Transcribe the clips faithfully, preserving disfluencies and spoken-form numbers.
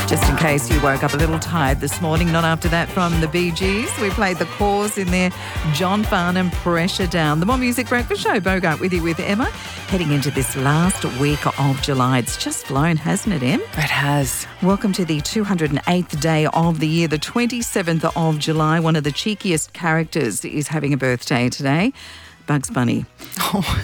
Just in case you woke up a little tired this morning, not after that from the Bee Gees. We played The Cause in there, John Farnham, Pressure Down. The More Music Breakfast Show, Bogart with you with Emma. Heading into this last week of July. It's just flown, hasn't it, Em? It has. Welcome to the two hundred eighth day of the year, the twenty-seventh of July. One of the cheekiest characters is having a birthday today, Bugs Bunny. Oh.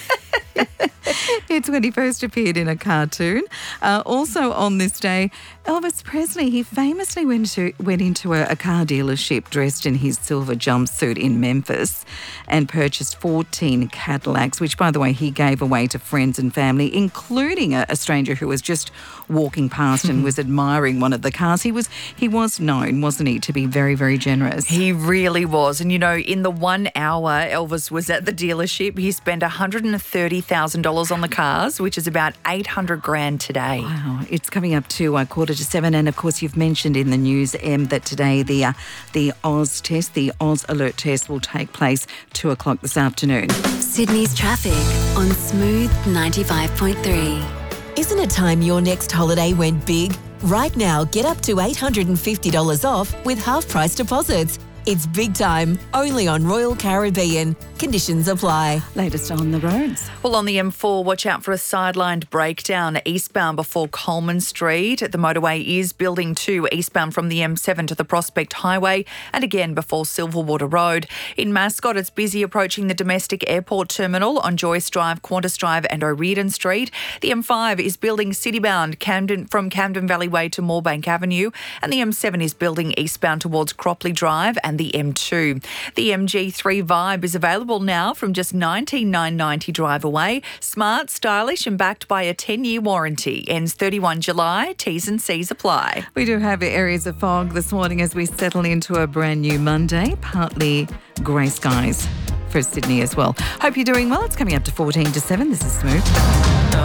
It's when he first appeared in a cartoon. Uh, also on this day, Elvis Presley, he famously went, to, went into a, a car dealership dressed in his silver jumpsuit in Memphis and purchased fourteen Cadillacs, which, by the way, he gave away to friends and family, including a, a stranger who was just walking past and was admiring one of the cars. He was, he was known, wasn't he, to be very, very generous. He really was. And, you know, in the one hour Elvis was at the dealership, he spent one hundred thirty thousand dollars on the cars, which is about eight hundred grand today. Wow. It's coming up to uh, quarter to seven. And, of course, you've mentioned in the news, Em, that today the uh, the Oz test, the Oz Alert test will take place two o'clock this afternoon. Sydney's traffic on Smooth ninety-five point three. Isn't it time your next holiday went big? Right now, get up to eight hundred fifty dollars off with half-price deposits. It's big time, only on Royal Caribbean. Conditions apply. Latest on the roads. Well, on the M four, watch out for a sidelined breakdown eastbound before Coleman Street. The motorway is building two eastbound from the M seven to the Prospect Highway and again before Silverwater Road. In Mascot, it's busy approaching the domestic airport terminal on Joyce Drive, Qantas Drive and O'Riordan Street. The M five is building citybound Camden from Camden Valley Way to Moorebank Avenue, and the M seven is building eastbound towards Cropley Drive and the M two. The M G three Vibe is available now from just nineteen thousand nine hundred ninety dollars drive away. Smart, stylish and backed by a ten-year warranty. Ends thirty-first of July. T's and C's apply. We do have areas of fog this morning as we settle into a brand new Monday. Partly grey skies for Sydney as well. Hope you're doing well. It's coming up to fourteen to seven. This is Smooth.